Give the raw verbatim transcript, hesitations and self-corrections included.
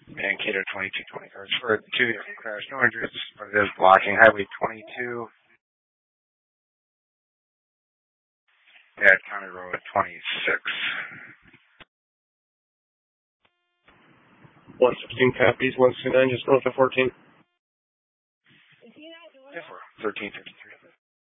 Mankato twenty-two twenty. Or for two different crash. No injuries, but it is blocking Highway twenty-two. At County Road twenty-six. one sixteen copies, one sixty-nine just north of fourteen. Yeah, for thirteen fifty-three.